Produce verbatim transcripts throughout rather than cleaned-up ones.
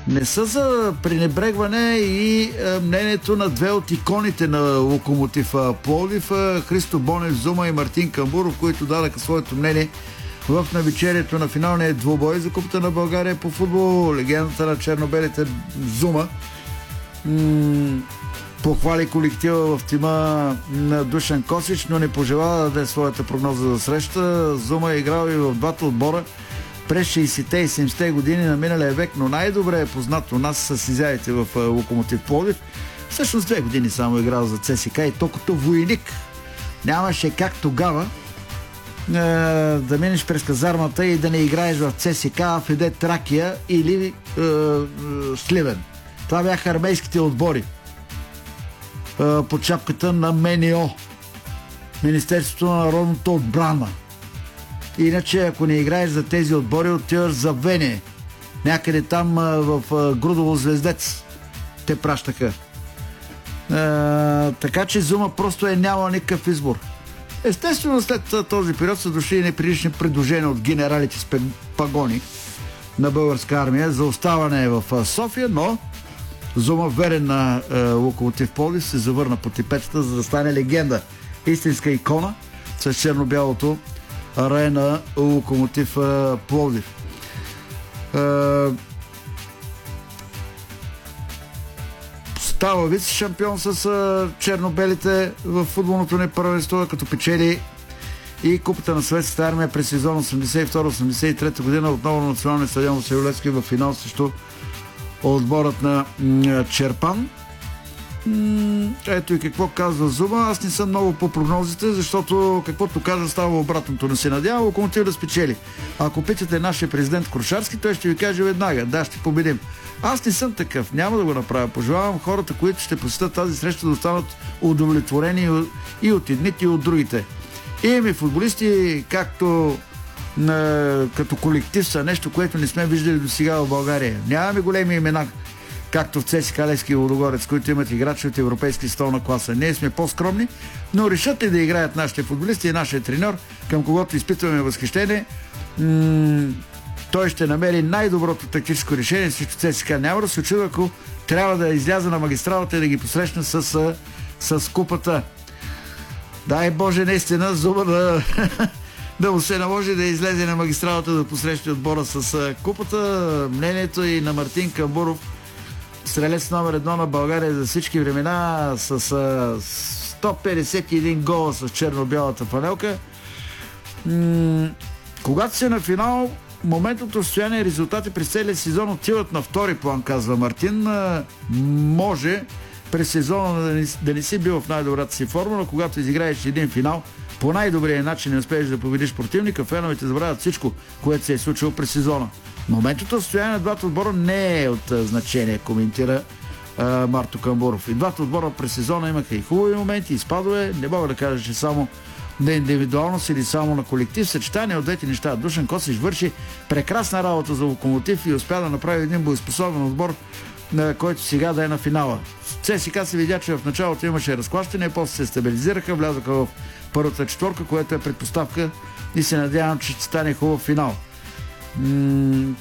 не са за пренебрегване и мнението на две от иконите на Локомотив Пловдив, Христо Бонев Зума и Мартин Камбуров, които дадаха своето мнение в навечерието на финалния двубой за Купата на България по футбол. Легендата на чернобелите Зума м- похвали колектива в тима на Душан Косич, но не пожела да даде своята прогноза за среща. Зума е играл и в двата отбора през шейсетте и седемдесетте години на миналия век, но най-добре е познат у нас с изявите в Локомотив Пловдив. Всъщност две години само е играл за ЦСКА и то като войник. Нямаше как тогава е, да минеш през казармата и да не играеш в ЦСКА, ФД Тракия или е, е, Сливен. Това бяха армейските отбори е, под шапката на МНО, Министерството на народната отбрана. Иначе, ако не играеш за тези отбори, отиваш за Вене. Някъде там а, в а, Грудово Звездец те пращаха. А, така че Зума просто е нямал никакъв избор. Естествено, след а, този период са дошли и неприлични предложения от генералите с пагони на българска армия за оставане в а, София, но Зума, верен на а, Локомотив Пловдив, се завърна по типетата, за да стане легенда. Истинска икона с черно-бялото арена Локомотив Пловдив. Става вице-шампион с чернобелите в футболното ни първенство, като печели и Купата на Съветската армия през сезон осемдесет и втора осемдесет и трета година отново на националния стадион Васил Левски в финал срещу отборът на Черпан. Ето и какво казва Зума. Аз не съм много по прогнозите, защото каквото кажа става обратното. Не се надявам Локомотив да спечели. Ако питате нашия президент Крушарски, той ще ви каже веднага: да, ще победим. Аз не съм такъв, няма да го направя. Пожелавам хората, които ще посетят тази среща, да останат удовлетворени и от едните, и от другите. Имаме футболисти, както на, като колектив са нещо, което не сме виждали до сега в България. Нямаме големи имена, както в ЦСКА Левски и Лудогорец, които имат играчи от европейски столна класа. Ние сме по-скромни, но решат ли да играят нашите футболисти и нашия треньор, към когото изпитваме възхищение, м- той ще намери най-доброто тактическо решение срещу ЦСКА. Няма да се очудва, ако трябва да изляза на магистралата и да ги посрещна с, с, с купата. Дай Боже, наистина, Зума да, да му се наложи да излезе на магистралата да посрещне отбора с купата. Мнението и на Мартин Камбуров, стрелец номер едно на България за всички времена, с сто петдесет и един гола с черно-бялата фанелка. М- когато си на финал, моментното състояние и резултати през целия сезон отиват на втори план, казва Мартин. Може през сезона да не, да не си бил в най-добрата си форма, но когато изиграеш един финал по най-добрия начин и успееш да победиш противника, феновете забравят всичко, което се е случило през сезона. Моментното състояние на двата отбора не е от значение, коментира а, Марто Камбуров. И двата отбора през сезона имаха и хубави моменти, и спадове. Не мога да кажа, че само на индивидуалност или само на колектив. Съчетание от двете неща. Душан Косич върши прекрасна работа за Локомотив и успя да направи един боеспособен отбор, на който сега да е на финала. ЦСКА се видя, че в началото имаше разклащане, после се стабилизираха, влязоха в първата четворка, което е предпоставка и се надявам, че ще стане хубав финал. М-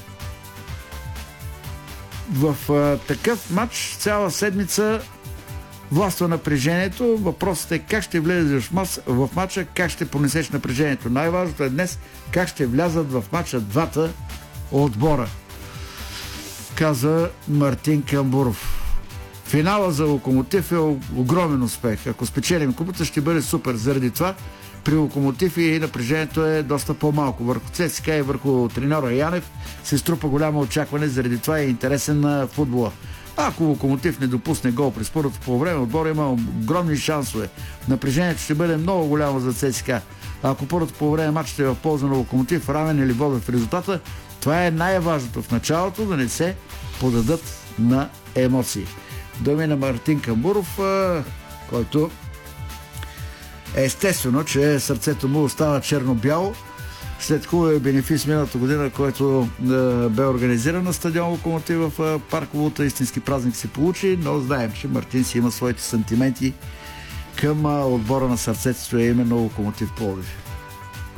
в а, такъв матч цяла седмица властва напрежението. Въпросът е как ще влезеш в, мас... в матча, как ще понесеш напрежението. Най-важното е днес как ще влязат в матча двата отбора, каза Мартин Камбуров. Финала за Локомотив е огромен успех. Ако спечелим купата, ще бъде супер. Заради това при Локомотив и напрежението е доста по-малко. Върху ЦСКА и върху треньора Янев се струпа голямо очакване, заради това е интересен на футбола. Ако Локомотив не допусне гол през първото по време, отбора има огромни шансове. Напрежението ще бъде много голямо за ЦСКА. Ако първото по време матчът е в полза на Локомотив, равен или воден в резултата, това е най-важното в началото, да не се подадат на емоции. Думи на Мартин Камбуров, който естествено, че сърцето му остава черно-бяло след хубавия бенефис миналата година, който е, бе организиран на стадион Локомотив в е, Парковото. Истински празник се получи, но знаем, че Мартин си има своите сантименти към е, отбора на сърцето, е именно Локомотив Пловдив.